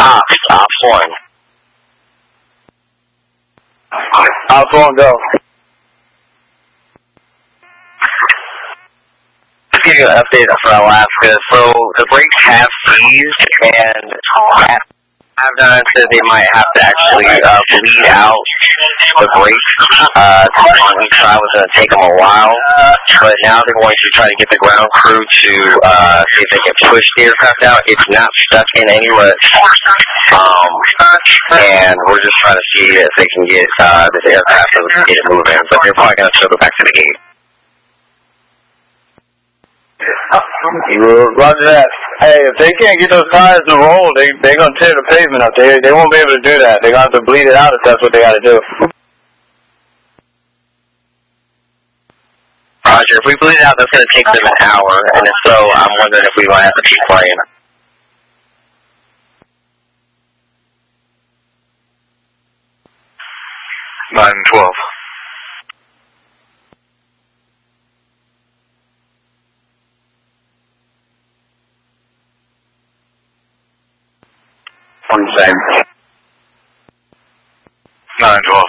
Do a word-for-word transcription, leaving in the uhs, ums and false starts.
Ops, Ops one. Ops one, go. Just give you an update for Alaska. So the brakes have seized, and Avdon said they might have to actually uh, bleed out the brakes. Uh, on each side was going to take them a while, but now they're going to try to get the ground crew to uh, see if they can push the aircraft out. It's not stuck in any ruts, um, and we're just trying to see if they can get uh, this aircraft to get it moving. But they're probably going to circle back to the gate. Roger that. Hey, if they can't get those tires to roll, they they're gonna tear the pavement up. They they won't be able to do that. They're gonna have to bleed it out if that's what they gotta do. Roger, if we bleed it out, that's gonna take them an hour, and if so, I'm wondering if we might have to keep playing. Nine twelve. On the same. Nine twelve.